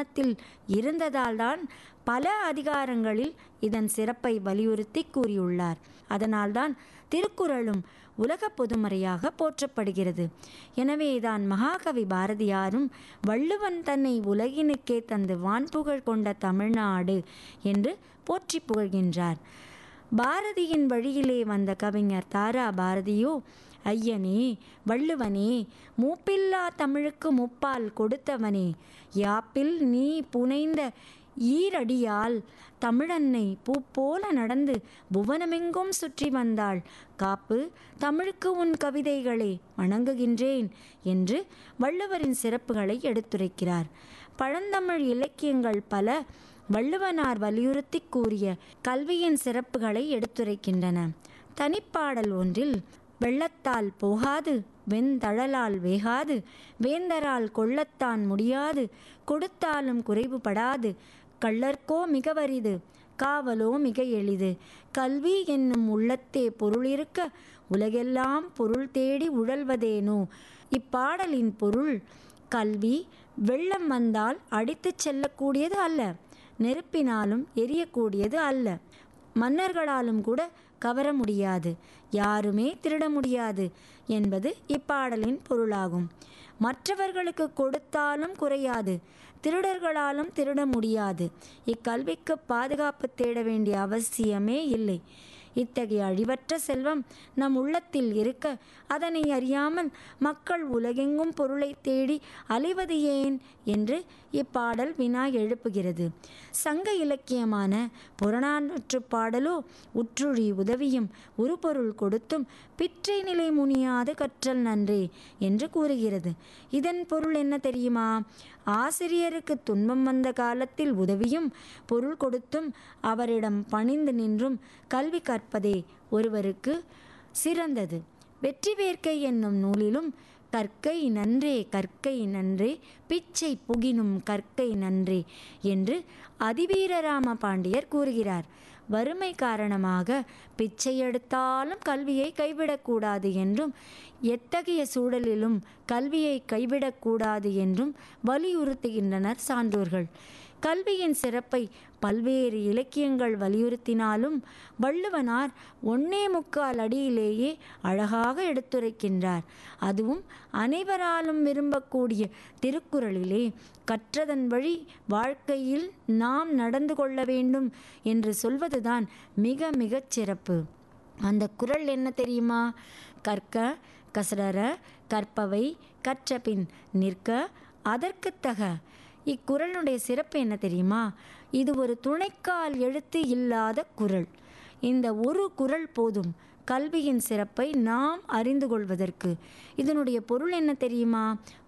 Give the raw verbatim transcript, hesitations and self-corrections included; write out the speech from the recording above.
வண்ணத்தில் இருந்ததால்தான் பல அதிகாரங்களில் இதன் சிறப்பை வலியுறுத்தி கூறியுள்ளார். அதனால்தான் திருக்குறளும் உலக பொதுமறையாக போற்றப்படுகிறது. எனவேதான் மகாகவி பாரதியாரும் வள்ளுவன் தன்னை உலகினுக்கே தந்து வான்புகழ் கொண்ட தமிழ்நாடு என்று போற்றி புகழ்கின்றார். பாரதியின் வழியிலே வந்த கவிஞர் தாரா பாரதியோ, ஐயனே வள்ளுவனே, மூப்பில்லா தமிழுக்கு முப்பால் கொடுத்தவனே, யாப்பில் நீ புனைந்த ஈரடியால் தமிழன்னை பூ போல நடந்து புவனமெங்கும் சுற்றி வந்தாள், காப்பு தமிழுக்கு உன் கவிதைகளை வணங்குகின்றேன் என்று வள்ளுவரின் சிறப்புகளை எடுத்துரைக்கிறார். பழந்தமிழ் இலக்கியங்கள் பல வள்ளுவனார் வலியுறுத்தி கூறிய கல்வியின் சிறப்புகளை எடுத்துரைக்கின்றன. தனிப்பாடல் ஒன்றில், வெள்ளத்தால் போகாது வெண்தழலால் வேகாது வேந்தரால் கொள்ளத்தான் முடியாது கொடுத்தாலும் குறைவுபடாது கள்ளர்க்கோ மிகவரிது காவலோ மிக எளிது கல்வி என்னும் உள்ளத்தே பொருளிருக்க உலகெல்லாம் பொருள் தேடி உழல்வதேனோ. இப்பாடலின் பொருள், கல்வி வெள்ளம் வந்தால் அடித்துச் செல்லக்கூடியது அல்ல, நெருப்பினாலும் எரியக்கூடியது அல்ல, மன்னர்களாலும் கூட கவர முடியாது, யாருமே திருட முடியாது என்பது இப்பாடலின் பொருளாகும். மற்றவர்களுக்கு கொடுத்தாலும் குறையாது, திருடர்களாலும் திருட முடியாது. இக்கல்விக்கு பாதுகாப்பு தேட வேண்டிய அவசியமே இல்லை. இத்தகைய அழிவற்ற செல்வம் நம் உள்ளத்தில் இருக்க அதனை அறியாமல் மக்கள் உலகெங்கும் பொருளை தேடி அலைவது ஏன் என்று இப்பாடல் வினா எழுப்புகிறது. சங்க இலக்கியமான புறநானூற்று பாடலோ உற்றுழி உதவியும் உருபொருள் கொடுத்தும் பிற்றை நிலை முனியாது கற்றல் நன்றே என்று கூறுகிறது. இதன் பொருள் என்ன தெரியுமா? ஆசிரியருக்கு துன்பம் வந்த காலத்தில் உதவியும் பொருள் கொடுத்தும் அவரிடம் பணிந்து நின்றும் கல்வி கற்பதே ஒருவருக்கு சிறந்தது. வெற்றி வேர்க்கை என்னும் நூலிலும் கற்கை நன்றே கற்கை நன்றே பிச்சை புகினும் கற்கை நன்றே என்று அதிவீரராம பாண்டியர் கூறுகிறார். வறுமை காரணமாக பிச்சை எடுத்தாலும் கல்வியை கைவிடக்கூடாது என்றும், எத்தகைய சூழலிலும் கல்வியை கைவிடக்கூடாது என்றும் வலியுறுத்துகின்றனர் சான்றோர்கள். கல்வியின் சிறப்பை பல்வேறு இலக்கியங்கள் வலியுறுத்தினாலும் வள்ளுவனார் ஒன்னே முக்கால் அடியிலேயே அழகாக எடுத்துரைக்கின்றார். அதுவும் அனைவராலும் விரும்பக்கூடிய திருக்குறளிலே கற்றதன் வழி வாழ்க்கையில் நாம் நடந்து கொள்ள வேண்டும் என்று சொல்வதுதான் மிக மிகச் சிறப்பு. அந்த குறள் என்ன தெரியுமா? கற்க கசடற கற்பவை கற்றபின் நிற்க அதற்குத்தக. இக்குறளுடைய சிறப்பு என்ன தெரியுமா? இது ஒரு துணைக்கால் எழுத்து இல்லாத குறள். இந்த ஒரு குறள் போதும் கல்வியின் சிறப்பை நாம் அறிந்து கொள்வதற்கு. இதனுடைய பொருள் என்ன தெரியுமா?